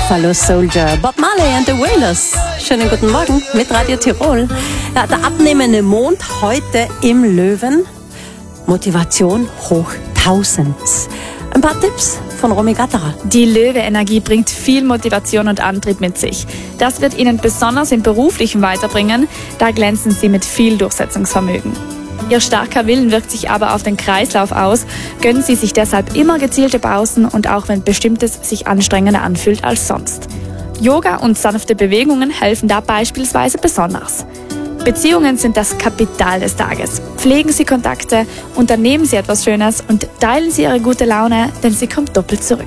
Buffalo Soldier, Bob Marley and the Wailers. Schönen guten Morgen mit Radio Tirol. Ja, der abnehmende Mond heute im Löwen. Motivation hoch 1000. Ein paar Tipps von Romy Gatterer. Die Löwe-Energie bringt viel Motivation und Antrieb mit sich. Das wird Ihnen besonders im Beruflichen weiterbringen, da glänzen Sie mit viel Durchsetzungsvermögen. Ihr starker Willen wirkt sich aber auf den Kreislauf aus. Gönnen Sie sich deshalb immer gezielte Pausen und auch wenn Bestimmtes sich anstrengender anfühlt als sonst. Yoga und sanfte Bewegungen helfen da beispielsweise besonders. Beziehungen sind das Kapital des Tages. Pflegen Sie Kontakte, unternehmen Sie etwas Schönes und teilen Sie Ihre gute Laune, denn sie kommt doppelt zurück.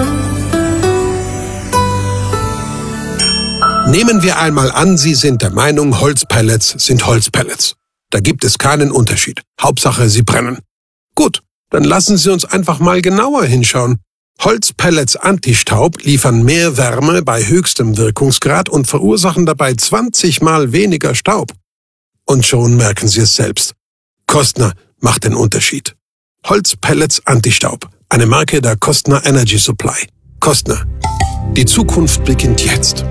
Nehmen wir einmal an, Sie sind der Meinung, Holzpellets sind Holzpellets. Da gibt es keinen Unterschied. Hauptsache, sie brennen. Gut, dann lassen Sie uns einfach mal genauer hinschauen. Holzpellets Antistaub liefern mehr Wärme bei höchstem Wirkungsgrad und verursachen dabei 20 Mal weniger Staub. Und schon merken Sie es selbst. Kostner macht den Unterschied. Holzpellets Antistaub. Eine Marke der Kostner Energy Supply. Kostner. Die Zukunft beginnt jetzt.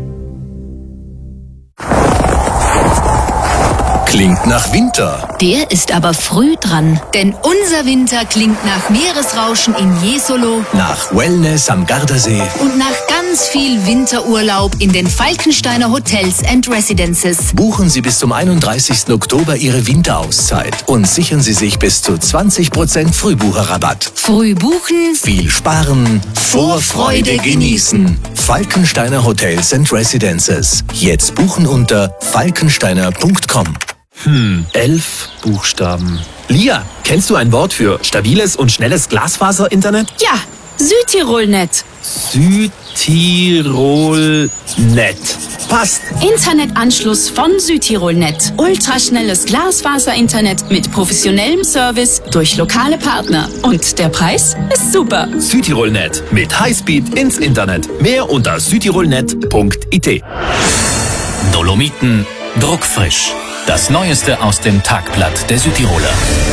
Klingt nach Winter. Der ist aber früh dran, denn unser Winter klingt nach Meeresrauschen in Jesolo, Nach Wellness am Gardasee. und nach ganz viel Winterurlaub in den Falkensteiner Hotels and Residences. Buchen Sie bis zum 31. Oktober Ihre Winterauszeit und sichern Sie sich bis zu 20% Frühbucherrabatt. Früh buchen, Viel sparen, Vorfreude genießen. Falkensteiner Hotels and Residences. Jetzt buchen unter falkensteiner.com. 11 Buchstaben. Lia, kennst du ein Wort für stabiles und schnelles Glasfaser-Internet? Ja, Südtirolnet. Südtirolnet. Passt. Internetanschluss von Südtirolnet. Ultraschnelles Glasfaser-Internet mit professionellem Service durch lokale Partner. Und der Preis ist super. Südtirolnet. Mit Highspeed ins Internet. Mehr unter südtirolnet.it. Dolomiten druckfrisch. Das Neueste aus dem Tagblatt der Südtiroler.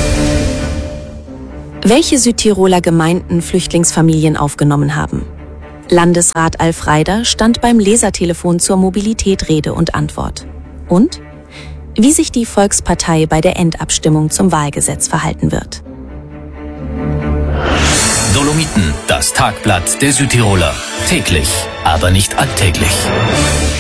Welche Südtiroler Gemeinden Flüchtlingsfamilien aufgenommen haben? Landesrat Alf Reider stand beim Lesertelefon zur Mobilität Rede und Antwort. Und? Wie sich die Volkspartei bei der Endabstimmung zum Wahlgesetz verhalten wird. Dolomiten, das Tagblatt der Südtiroler. Täglich, aber nicht alltäglich.